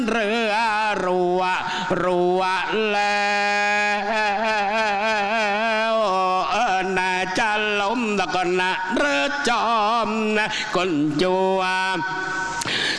เรือรัวแล้วน่าจะล้มตะกอนนะเรือจอมนะคนจัว